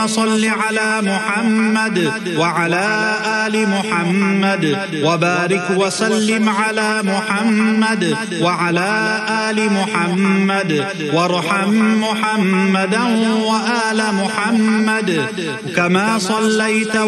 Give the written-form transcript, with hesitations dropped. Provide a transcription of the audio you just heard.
صل على محمد وعلى آل محمد وبارك وسلم على محمد وعلى آل محمد وارحم محمدا وآل محمد كما صليت